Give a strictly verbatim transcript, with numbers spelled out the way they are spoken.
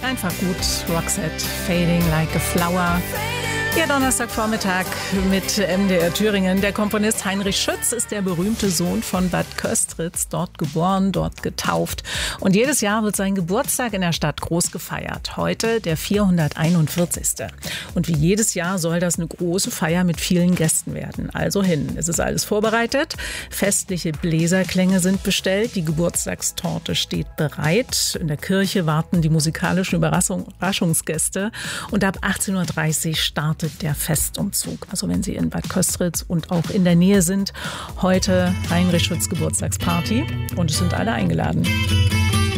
einfach gut. Roxette, Fading Like a Flower. Ja, Donnerstagvormittag mit M D R Thüringen. Der Komponist Heinrich Schütz ist der berühmte Sohn von Bad Köstritz, dort geboren, dort getauft. Und jedes Jahr wird sein Geburtstag in der Stadt groß gefeiert. Heute der vierhunderteinundvierzigste. Und wie jedes Jahr soll das eine große Feier mit vielen Gästen werden. Also hin, es ist alles vorbereitet. Festliche Bläserklänge sind bestellt. Die Geburtstagstorte steht bereit. In der Kirche warten die musikalischen Überraschung, Überraschungsgäste. Und ab achtzehn Uhr dreißig startet der Festumzug. Also wenn Sie in Bad Köstritz und auch in der Nähe sind, heute Heinrich Schütz Geburtstagsparty und es sind alle eingeladen.